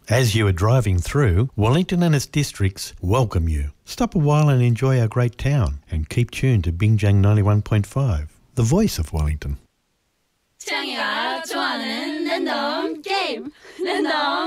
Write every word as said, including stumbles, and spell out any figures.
As you are driving through, Wellington and its districts welcome you. Stop a while and enjoy our great town, and keep tuned to Bingjang ninety-one point five, the voice of Wellington. 창이가 좋아하는 랜덤 게임 랜덤